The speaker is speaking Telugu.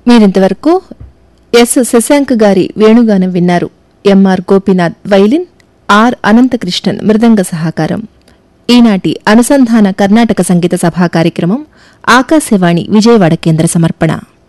మీరింతవరకు ఎస్ శశాంక్ గారి వేణుగానం విన్నారు. MR Gopinath violin, are Ananthakrishnan మృదంగ సహకారం. ఈనాటి అనుసంధాన కర్ణాటక సంగీత సభా కార్యక్రమం ఆకాశవాణి విజయవాడ కేంద్ర సమర్పణ.